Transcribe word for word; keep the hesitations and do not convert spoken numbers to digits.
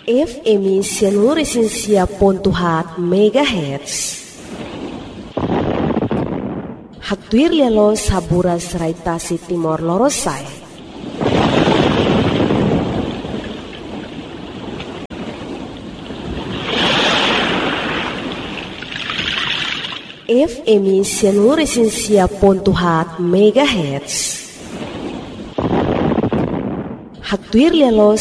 F M Sianuresinsia Pontuhat Megahertz. Haktuir lialo saburas raitasi Timor Lorosai. F M Sianuresinsia Pontuhat Megahertz. Haktuir lialo